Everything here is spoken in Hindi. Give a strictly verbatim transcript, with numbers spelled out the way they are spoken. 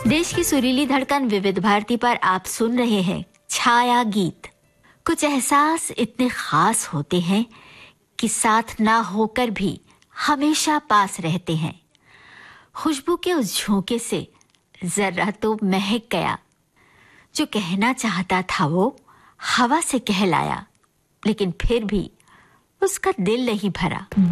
देश की सुरीली धड़कन विविध भारती पर आप सुन रहे हैं छाया गीत। कुछ एहसास इतने खास होते हैं कि साथ ना होकर भी हमेशा पास रहते हैं। खुशबू के उस झोंके से जर्रा तो महक गया। जो कहना चाहता था वो हवा से कहलाया, लेकिन फिर भी उसका दिल नहीं भरा।